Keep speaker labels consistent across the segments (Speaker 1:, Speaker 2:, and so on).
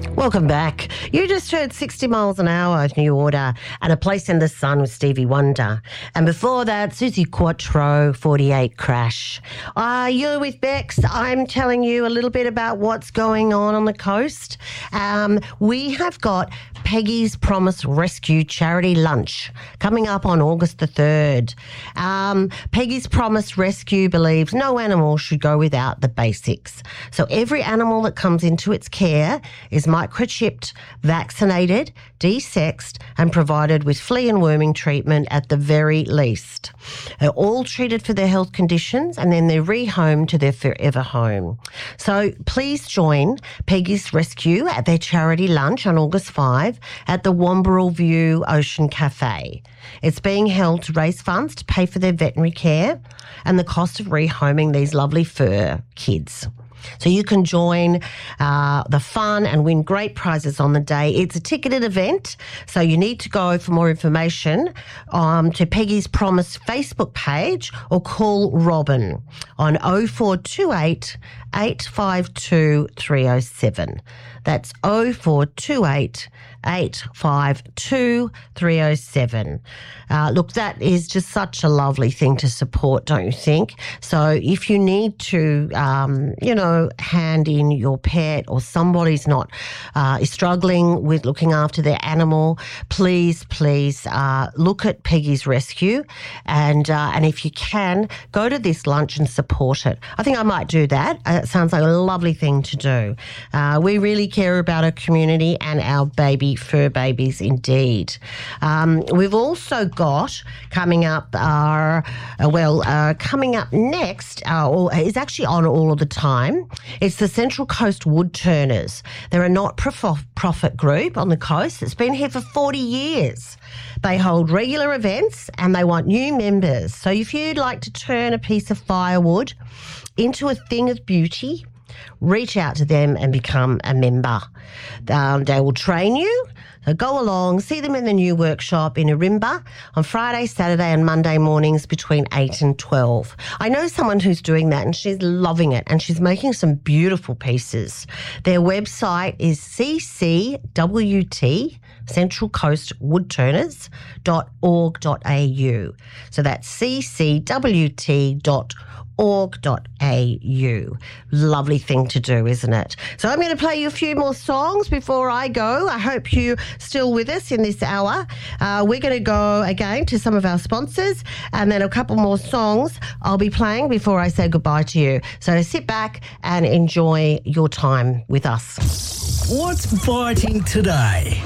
Speaker 1: Welcome back. You just heard 60 Miles an Hour, New Order, and A Place in the Sun with Stevie Wonder. And before that, Susie Quattro, 48 Crash. You're with Bex. I'm telling you a little bit about what's going on the coast. We have got Peggy's Promise Rescue Charity Lunch coming up on August the 3rd. Peggy's Promise Rescue believes no animal should go without the basics. So every animal that comes into its care is microchipped, vaccinated, desexed and provided with flea and worming treatment at the very least. They're all treated for their health conditions and then they're rehomed to their forever home. So please join Peggy's Rescue at their charity lunch on August 5 at the Wamberal View Ocean Cafe. It's being held to raise funds to pay for their veterinary care and the cost of rehoming these lovely fur kids. So you can join the fun and win great prizes on the day. It's a ticketed event, so you need to go for more information to Peggy's Promise Facebook page or call Robin on 0428 852 307. That's 0428 852 307. Look, that is just such a lovely thing to support, don't you think? So if you need to, hand in your pet or somebody's is struggling with looking after their animal, please look at Peggy's Rescue and if you can, go to this lunch and support it. I think I might do that. It sounds like a lovely thing to do. We really care about our community and our fur babies indeed. We've also got coming up next, or is actually on all of the time. It's the Central Coast Woodturners. They're a not-for-profit group on the coast that's been here for 40 years. They hold regular events and they want new members. So if you'd like to turn a piece of firewood into a thing of beauty, reach out to them and become a member. They will train you. So go along, see them in the new workshop in Arimba on Friday, Saturday and Monday mornings between 8 and 12. I know someone who's doing that and she's loving it and she's making some beautiful pieces. Their website is ccwt, Central Coast Woodturners.org.au. So that's ccwt.org.au. Lovely thing to do, isn't it? So I'm going to play you a few more songs before I go. I hope you're still with us in this hour. We're going to go again to some of our sponsors and then a couple more songs I'll be playing before I say goodbye to you. So sit back and enjoy your time with us.
Speaker 2: What's biting today?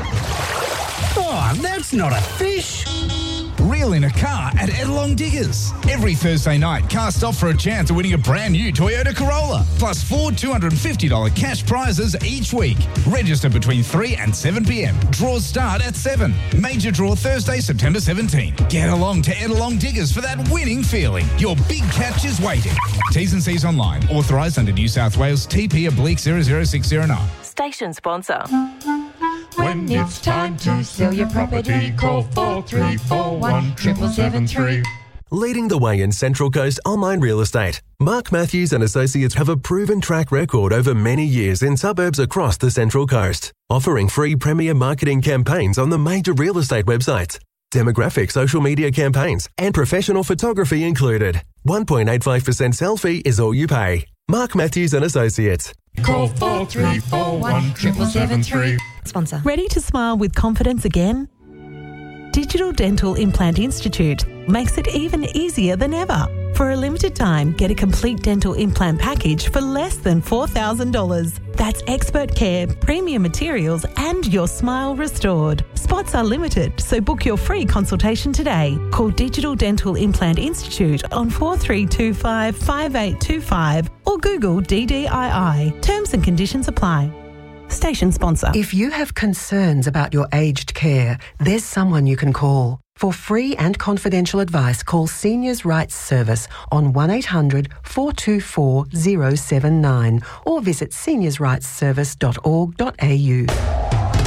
Speaker 2: Oh, that's not a fish.
Speaker 3: Reel in a car at Edelong Diggers. Every Thursday night, cast off for a chance of winning a brand new Toyota Corolla, plus 4 $250 cash prizes each week. Register between 3 and 7 p.m. Draws start at 7. Major draw Thursday, September 17. Get along to Edelong Diggers for that winning feeling. Your big catch is waiting. T's and C's online. Authorised under New South Wales TP/00609.
Speaker 4: Station sponsor.
Speaker 5: When it's time to sell your property, call 4341 7773.
Speaker 6: Leading the way in Central Coast online real estate, Mark Matthews and Associates have a proven track record over many years in suburbs across the Central Coast, offering free premier marketing campaigns on the major real estate websites, demographic social media campaigns, and professional photography included. 1.85% sell fee is all you pay. Mark Matthews and Associates.
Speaker 5: Call 4341 7773.
Speaker 4: Sponsor.
Speaker 7: Ready to smile with confidence again? Digital Dental Implant Institute makes it even easier than ever. For a limited time, get a complete dental implant package for less than $4,000. That's expert care, premium materials, and your smile restored. Spots are limited, so book your free consultation today. Call Digital Dental Implant Institute on 4325 5825 or Google DDII. Terms and conditions apply. Station sponsor.
Speaker 8: If you have concerns about your aged care, there's someone you can call. For free and confidential advice, call Seniors Rights Service on 1800 424 079 or visit seniorsrightsservice.org.au.